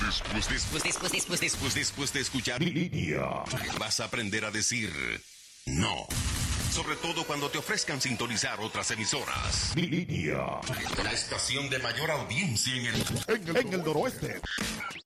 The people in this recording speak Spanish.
Después de escuchar Línea, vas a aprender a decir no. Sobre todo cuando te ofrezcan sintonizar otras emisoras. Línea, la estación de mayor audiencia en el noroeste.